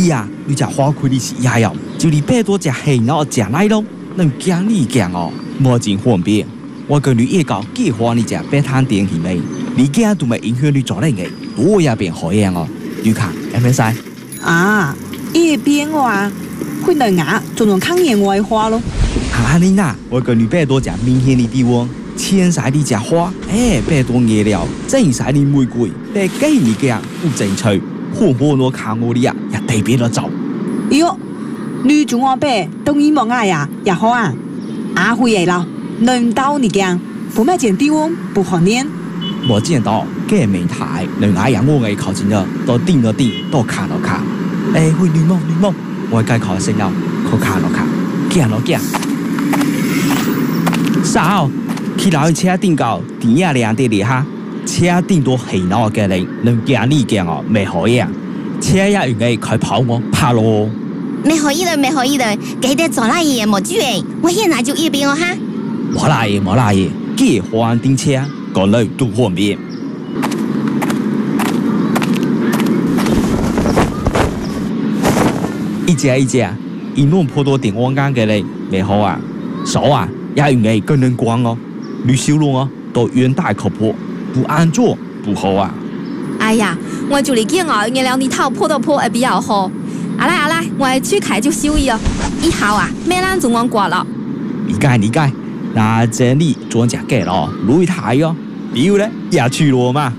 呀，你只花开的是呀哟，就你别多只黑脑只来咯，能讲你讲哦，莫真方便。我跟你一搞计划你只别摊电去没，你讲都没影响你做人嘅，多也变好样哦。你看，有没使？ 啊，一边话，会能牙总能看见外花咯。 啊，你呐，我跟你别多只明显的地方。浅色的只花，别多颜料；正色的玫瑰，别给你这样不正确。火火我看我的呀，也特别的早。 哟，女主我白东一望爱呀，也好啊。阿辉爷了，能到你讲，不买件地方不好念。 我见到这美台，能爱呀我爱靠近了，都盯了盯，都看了看。会女梦，我该考先了，可看了看，见了见。sao？去老車頂高，點呀亮啲嚟哈？車頂到係鬧嘅人，能驚你驚哦，未可以啊！車呀原來佢跑我怕咯。 沒可以的，記得做那嘢冇注意，我現在就一邊哦哈。 冇啦嘢，幾換電車，個女都方便。一隻，一弄破到電網間嘅人，未好啊！手啊，也原來更能光哦。女小路哦，都遠大靠譜，不安坐不好啊！ 哎呀，我就嚟見我原來你頭破到破會比較好。阿來，我去開就修意哦。以後啊，咩人仲我過了。 理解，那這裡裝隻雞咯，擂台哦，比如咧也去咯嘛。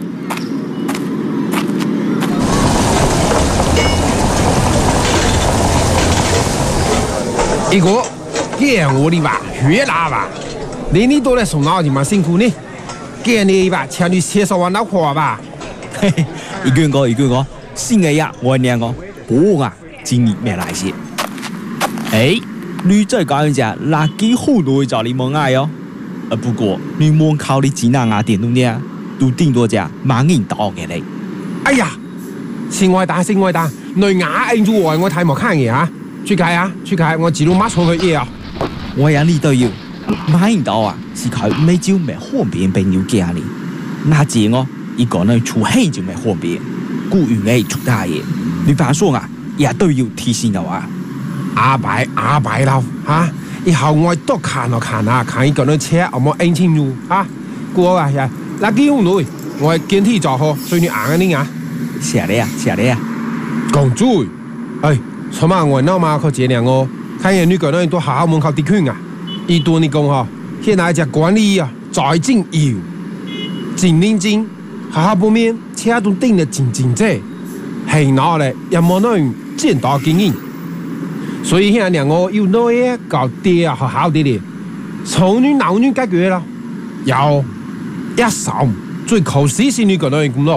一個，見我的吧，越南吧。你都來送腦筋嘛辛苦呢，給你吧，請你介紹我老婆吧。 嘿嘿，一句個，新嘅呀，我娘個，我啊，今年沒來些。你再講一隻，垃圾好多找你冇愛哦。不過你門口的指南啊電動車都頂多隻萬人到嘅你。 哎呀，先愛打，你牙硬住我睇冇看嘢嚇，出街，我自動馬上去嘢啊。 我呀，你都要。買唔到啊，是佢未招未方便俾要驚你。那這我一個人出氣就未方便，故原來出大嘢。你爸說啊，也都要提醒我啊。 阿伯啦嚇，以後我多看一個人車有冇安全路嚇。過啊呀，那幾紅女，我見天就好，對你硬啊你啊。 謝你啊。 講嘴，什麼我鬧嘛佢這樣哦，看見女個人都好門口啲圈啊。一多你講嗬，現在只管理啊，在正要，真認真，下半面車都頂得真正，係拿咧又冇能見到經驗，所以現在我要攞嘢搞啲啊好啲咧，從女鬧女解決啦，有一手最靠死先女個女咁咯。